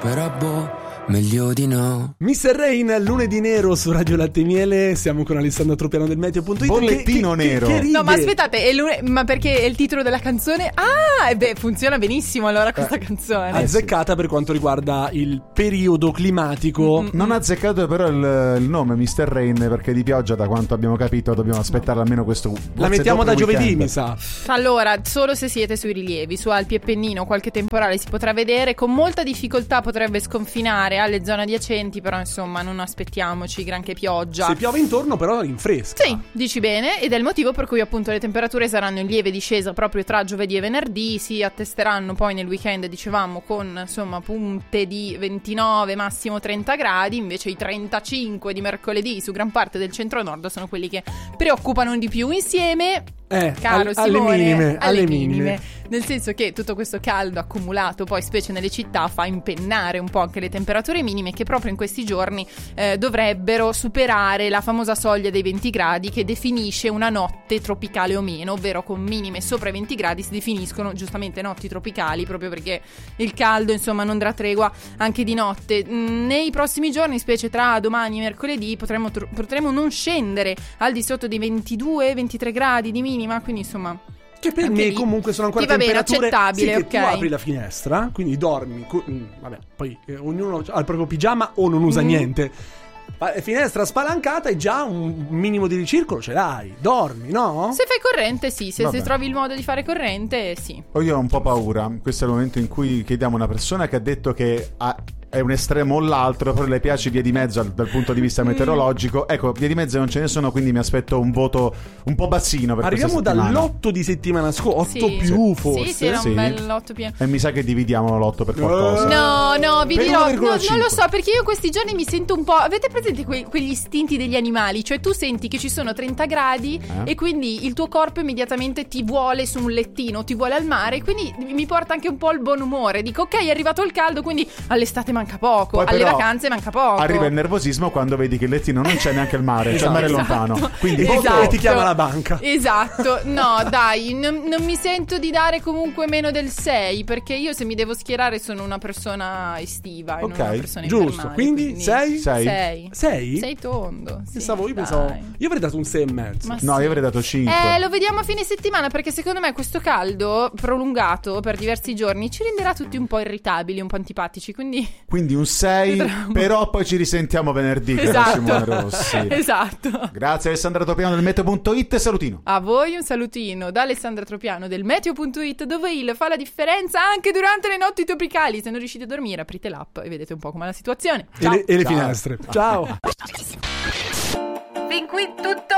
però meglio di no. Mr. Rain, lunedì nero su Radio Latte e Miele. Siamo con Alessandro Tropiano del Meteo.it. Bollettino nero. Che no, ma aspettate, ma perché è il titolo della canzone? Funziona benissimo allora questa canzone. Azzeccata per quanto riguarda il periodo climatico. Non ha azzeccato però il nome Mr. Rain, perché di pioggia, da quanto abbiamo capito, dobbiamo aspettare almeno questo. La mettiamo da giovedì, mi sa. Allora, solo se siete sui rilievi, su Alpi e Pennino, qualche temporale si potrà vedere. Con molta difficoltà potrebbe sconfinare alle zone adiacenti, però insomma non aspettiamoci granché pioggia. Se piove intorno però rinfresca. Sì, dici bene, ed è il motivo per cui appunto le temperature saranno in lieve discesa proprio tra giovedì e venerdì. Si attesteranno poi nel weekend, dicevamo, con insomma punte di 29, massimo 30 gradi. Invece i 35 di mercoledì su gran parte del centro-nord sono quelli che preoccupano di più. Insieme, caro Simone, alle minime. Nel senso che tutto questo caldo accumulato poi, specie nelle città, fa impennare un po' anche le temperature minime, che proprio in questi giorni dovrebbero superare la famosa soglia dei 20 gradi che definisce una notte tropicale o meno, ovvero con minime sopra i 20 gradi si definiscono giustamente notti tropicali, proprio perché il caldo insomma non darà tregua anche di notte. Nei prossimi giorni, specie tra domani e mercoledì, potremo non scendere al di sotto dei 22-23 gradi di minima, quindi insomma, che per me comunque sono ancora temperature accettabile, sì, che tu apri la finestra, quindi dormi vabbè, poi ognuno ha il proprio pigiama o non usa niente. Finestra spalancata e già un minimo di ricircolo ce l'hai. Dormi, no? Se fai corrente, sì. Se trovi il modo di fare corrente, sì. Poi io ho un po' paura. Questo è il momento in cui chiediamo a una persona che ha detto che è un estremo o l'altro, però le piace via di mezzo dal punto di vista meteorologico. Ecco, via di mezzo non ce ne sono, quindi mi aspetto un voto un po' bassino per arriviamo dall'8 di settimana scorsa, 8 più forse. Sì, era un bel 8 pieno. E mi sa che dividiamo l'8 per qualcosa. No, vi dirò, non lo so, perché io questi giorni mi sento un po'. Avete presente quegli istinti degli animali? Cioè tu senti che ci sono 30 gradi e quindi il tuo corpo immediatamente ti vuole su un lettino, ti vuole al mare, quindi mi porta anche un po' il buon umore. Dico ok, è arrivato il caldo, quindi all'estate manca poco, poi alle vacanze manca poco. Arriva il nervosismo quando vedi che il lettino non c'è neanche il mare, c'è il mare lontano. Quindi e ti chiama la banca. Esatto. No, dai, non mi sento di dare comunque meno del 6, perché io se mi devo schierare sono una persona estiva e non una persona giusto, invernale, quindi 6? 6? 6? Sei tondo. Sì, io pensavo. Io avrei dato un 6,5. No, io avrei dato 5. Lo vediamo a fine settimana, perché secondo me questo caldo prolungato per diversi giorni ci renderà tutti un po' irritabili, un po' antipatici, quindi un 6, però poi ci risentiamo venerdì. Esatto. Simone Rossi. Esatto. Grazie Alessandra Tropiano del Meteo.it, salutino. A voi un salutino da Alessandra Tropiano del Meteo.it, dove il fa la differenza anche durante le notti tropicali. Se non riuscite a dormire, aprite l'app e vedete un po' com'è la situazione. Ciao. E le finestre. Ciao. Fin qui tutto.